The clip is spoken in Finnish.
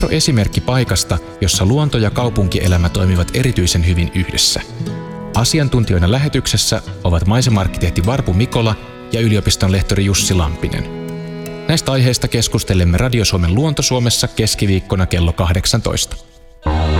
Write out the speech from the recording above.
esimerkki paikasta, jossa luonto ja kaupunkielämä toimivat erityisen hyvin yhdessä. Asiantuntijoina lähetyksessä ovat maisema-arkkitehti Varpu Mikola ja yliopiston lehtori Jussi Lampinen. Näistä aiheista keskustelemme Radio Suomen Luonto Suomessa keskiviikkona kello 18.